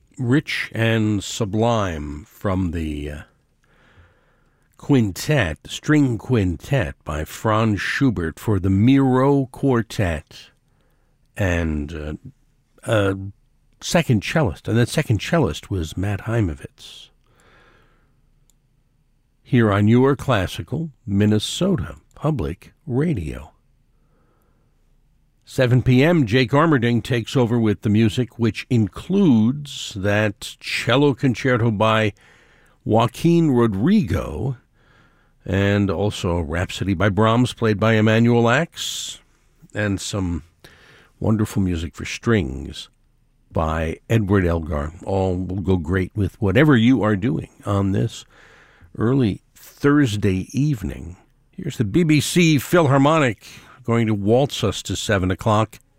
Rich and Sublime from the quintet, string quintet by Franz Schubert for the Miro Quartet, and a second cellist, and that second cellist was Matt Heimovitz. Here on your classical Minnesota Public Radio. 7 p.m., Jake Armerding takes over with the music, which includes that cello concerto by Joaquin Rodrigo, and also a Rhapsody by Brahms played by Emanuel Ax, and some wonderful music for strings by Edward Elgar. All will go great with whatever you are doing on this early Thursday evening. Here's the BBC Philharmonic going to waltz us to 7 o'clock.